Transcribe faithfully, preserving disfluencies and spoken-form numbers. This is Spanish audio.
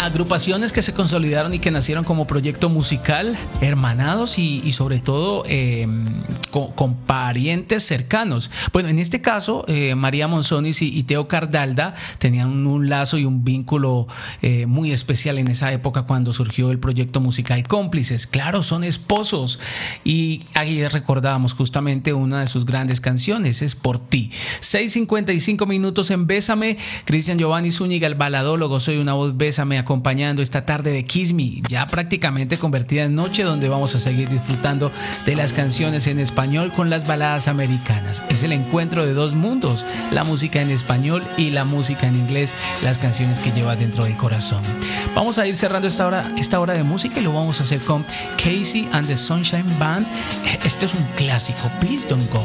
Agrupaciones que se consolidaron y que nacieron como proyecto musical, hermanados y, y sobre todo eh, con, con parientes cercanos. Bueno, en este caso, eh, María Monzonis y, y Teo Cardalda tenían un, un lazo y un vínculo eh, muy especial en esa época cuando surgió el proyecto musical Cómplices. Claro, son esposos. Y ahí recordábamos justamente una de sus grandes canciones, es Por Ti. seis cincuenta y cinco minutos en Bésame. Cristian Giovanni Zúñiga, el baladólogo, soy una voz, Bésame, acompañando esta tarde de Kiss Me, ya prácticamente convertida en noche, donde vamos a seguir disfrutando de las canciones en español con las baladas americanas. Es el encuentro de dos mundos, la música en español y la música en inglés, las canciones que lleva dentro del corazón. Vamos a ir cerrando esta hora, esta hora de música y lo vamos a hacer con Casey and the Sunshine Band. Este es un clásico, Please Don't Go.